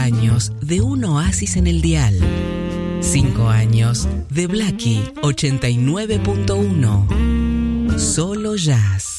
años de un oasis en el dial. 5 años de Blackie 89.1. Solo jazz.